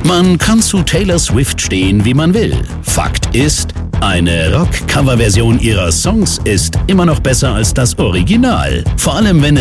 Man kann zu Taylor Swift stehen, wie man will. Fakt ist, eine Rock-Cover-Version ihrer Songs ist immer noch besser als das Original. Vor allem, wenn